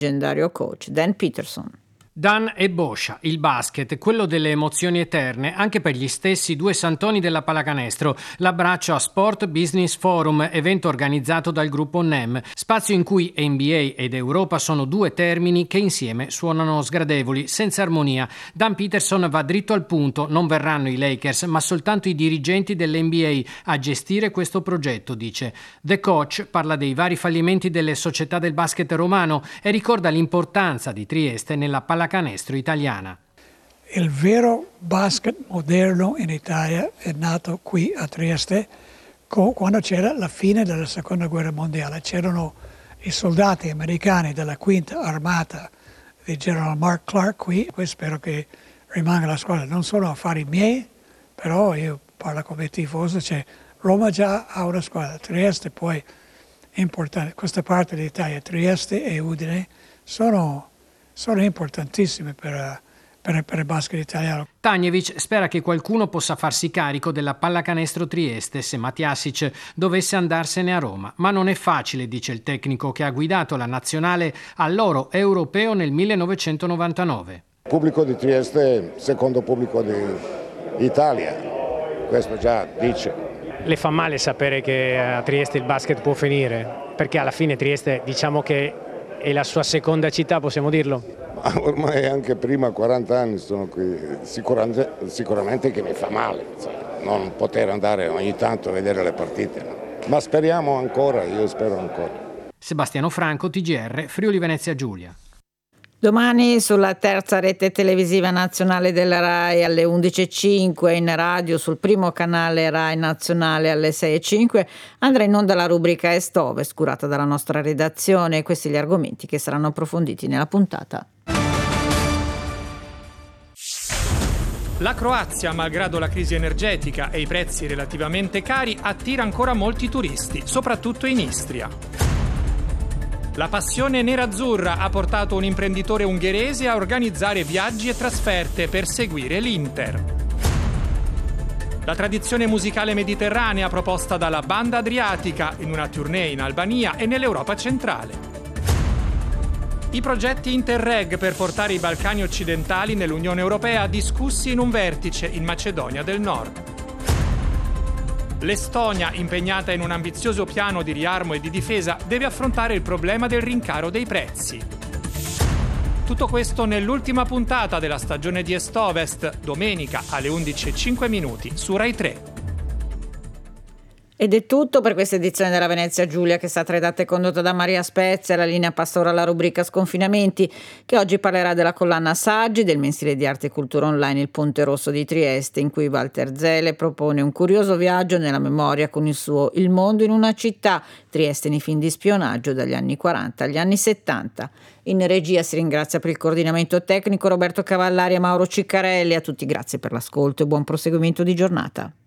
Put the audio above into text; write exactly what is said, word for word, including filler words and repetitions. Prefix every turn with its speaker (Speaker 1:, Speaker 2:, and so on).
Speaker 1: leggendario coach Dan Peterson.
Speaker 2: Dan e Boscia, il basket, quello delle emozioni eterne, anche per gli stessi due santoni della pallacanestro. L'abbraccio a Sport Business Forum, evento organizzato dal gruppo N E M, spazio in cui N B A ed Europa sono due termini che insieme suonano sgradevoli, senza armonia. Dan Peterson va dritto al punto: non verranno i Lakers, ma soltanto i dirigenti dell'N B A a gestire questo progetto, dice. The Coach parla dei vari fallimenti delle società del basket romano e ricorda l'importanza di Trieste nella pallacanestro canestro italiana.
Speaker 3: Il vero basket moderno in Italia è nato qui a Trieste quando c'era la fine della seconda guerra mondiale. C'erano i soldati americani della quinta armata di General Mark Clark qui. Poi spero che rimanga la squadra. Non sono affari miei, però io parlo come tifoso. C'è Roma già ha una squadra, Trieste poi è importante. Questa parte d'Italia, Trieste e Udine, sono sono importantissime per, per, per il basket italiano.
Speaker 2: Tanjevic spera che qualcuno possa farsi carico della pallacanestro Trieste se Matjasic dovesse andarsene a Roma, ma non è facile, dice il tecnico che ha guidato la nazionale all'oro europeo nel millenovecentonovantanove.
Speaker 4: Il pubblico di Trieste è il secondo pubblico d'Italia, questo già dice.
Speaker 5: Le fa male sapere che a Trieste il basket può finire, perché alla fine Trieste, diciamo che è la sua seconda città, possiamo dirlo?
Speaker 4: Ma ormai anche prima, quaranta anni sono qui, sicuramente, sicuramente che mi fa male, non poter andare ogni tanto a vedere le partite, no? Ma speriamo ancora, io spero ancora.
Speaker 2: Sebastiano Franco, T G R, Friuli Venezia Giulia.
Speaker 1: Domani sulla terza rete televisiva nazionale della RAI alle undici e cinque, in radio sul primo canale RAI nazionale alle sei e cinque andrà in onda la rubrica Est-Ovest curata dalla nostra redazione. Questi gli argomenti che saranno approfonditi nella puntata.
Speaker 6: La Croazia, malgrado la crisi energetica e i prezzi relativamente cari, attira ancora molti turisti, soprattutto in Istria. La passione nerazzurra ha portato un imprenditore ungherese a organizzare viaggi e trasferte per seguire l'Inter. La tradizione musicale mediterranea proposta dalla Banda Adriatica in una tournée in Albania e nell'Europa centrale. I progetti Interreg per portare i Balcani occidentali nell'Unione Europea discussi in un vertice in Macedonia del Nord. L'Estonia, impegnata in un ambizioso piano di riarmo e di difesa, deve affrontare il problema del rincaro dei prezzi. Tutto questo nell'ultima puntata della stagione di Est-Ovest, domenica alle undici e cinque minuti su Rai tre.
Speaker 1: Ed è tutto per questa edizione della Venezia Giulia, che è stata redatta e condotta da Maria Spezia. La linea passa ora alla rubrica Sconfinamenti, che oggi parlerà della collana Saggi del mensile di arte e cultura online Il Ponte Rosso di Trieste, in cui Walter Zele propone un curioso viaggio nella memoria con il suo Il mondo in una città, Trieste nei film di spionaggio dagli anni quaranta agli anni settanta. In regia si ringrazia per il coordinamento tecnico Roberto Cavallari e Mauro Ciccarelli. A tutti grazie per l'ascolto e buon proseguimento di giornata.